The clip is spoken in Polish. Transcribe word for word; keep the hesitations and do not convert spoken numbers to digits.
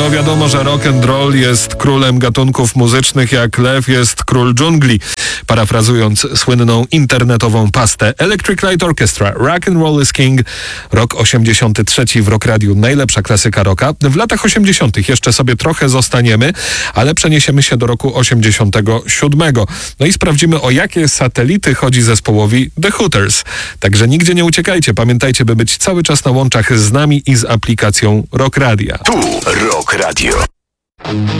No wiadomo, że rock and roll jest królem gatunków muzycznych, jak lew jest król dżungli. Parafrazując słynną internetową pastę. Electric Light Orchestra, Rock and Roll is King, rok osiemdziesiąty trzeci w Rock Radiu, najlepsza klasyka rocka. W latach osiemdziesiątych jeszcze sobie trochę zostaniemy, ale przeniesiemy się do roku osiemdziesiątego siódmego. No i sprawdzimy, o jakie satelity chodzi zespołowi The Hooters. Także nigdzie nie uciekajcie, pamiętajcie, by być cały czas na łączach z nami i z aplikacją Rock Radia. Tu Rock Radio.